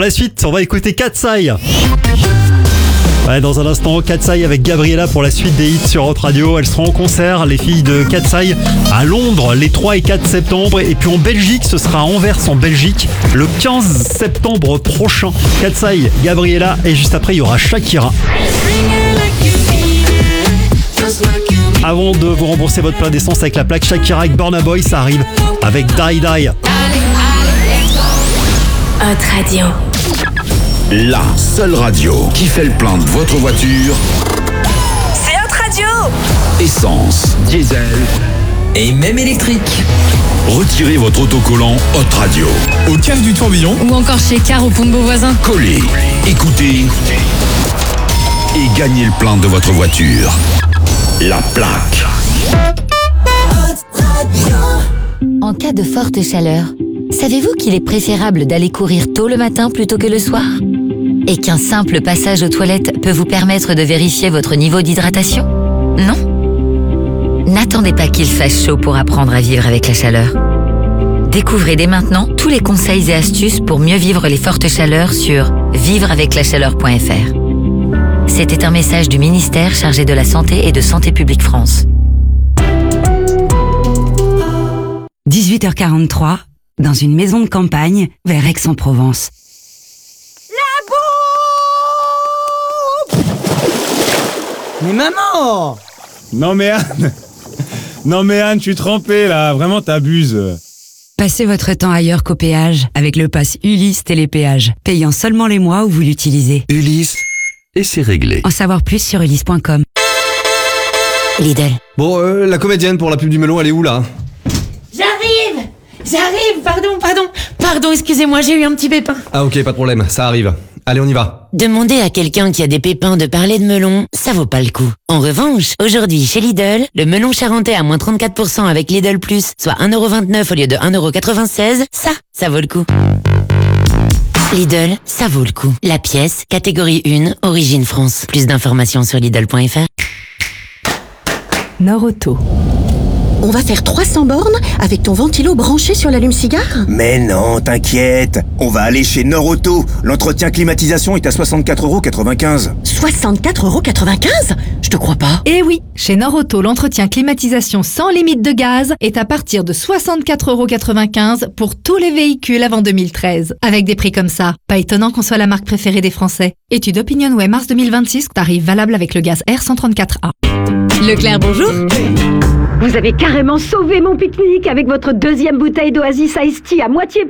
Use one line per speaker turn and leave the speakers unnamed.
la suite, on va écouter Katsai. Ouais, dans un instant, Katsai avec Gabriella pour la suite des hits sur Hot Radio. Elles seront en concert, les filles de Katsai, à Londres les 3 et 4 septembre. Et puis en Belgique, ce sera à Anvers en Belgique le 15 septembre prochain. Katsai, Gabriella et juste après, il y aura Shakira. Avant de vous rembourser votre plein d'essence avec la plaque Shakira avec Burna Boy, ça arrive avec Die Die.
Hot Radio.
La seule radio qui fait le plein de votre voiture.
C'est Hot Radio.
Essence, diesel
et même électrique.
Retirez votre autocollant Hot Radio.
Au cave du tourbillon
ou encore chez Car au pont de Beauvoisin.
Collez, écoutez et gagnez le plein de votre voiture. La plaque.
En cas de forte chaleur, savez-vous qu'il est préférable d'aller courir tôt le matin plutôt que le soir ? Et qu'un simple passage aux toilettes peut vous permettre de vérifier votre niveau d'hydratation ? Non ? N'attendez pas qu'il fasse chaud pour apprendre à vivre avec la chaleur. Découvrez dès maintenant tous les conseils et astuces pour mieux vivre les fortes chaleurs sur vivreaveclachaleur.fr. C'était un message du ministère chargé de la Santé et de Santé publique France.
18h43, dans une maison de campagne, vers Aix-en-Provence.
Mais maman!
Non mais Anne, je suis trempé là, vraiment t'abuses.
Passez votre temps ailleurs qu'au péage avec le pass Ulysse Télépéage, payant seulement les mois où vous l'utilisez.
Ulysse, et c'est réglé.
En savoir plus sur ulysse.com.
Lidl.
Bon, la comédienne pour la pub du melon, elle est où là?
J'arrive, pardon, excusez-moi, j'ai eu un petit pépin.
Ah ok, pas de problème, ça arrive. Allez, on y va.
Demander à quelqu'un qui a des pépins de parler de melon, ça vaut pas le coup. En revanche, aujourd'hui chez Lidl, le melon charentais à moins 34% avec Lidl Plus, soit 1,29€ au lieu de 1,96€, ça vaut le coup. Lidl, ça vaut le coup. La pièce, catégorie 1, origine France. Plus d'informations sur Lidl.fr.
Norauto.
On va faire 300 bornes avec ton ventilo branché sur l'allume-cigare ?
Mais non, t'inquiète. On va aller chez Norauto. L'entretien climatisation est à 64,95€.
64,95€? Je te crois pas.
Eh oui, chez Norauto, l'entretien climatisation sans limite de gaz est à partir de 64,95€ pour tous les véhicules avant 2013. Avec des prix comme ça, pas étonnant qu'on soit la marque préférée des Français. Étude OpinionWay mars 2026, tarif valable avec le gaz R134A.
Leclerc, bonjour.
Vous avez carrément sauvé mon pique-nique avec votre deuxième bouteille d'Oasis Iced Tea à moitié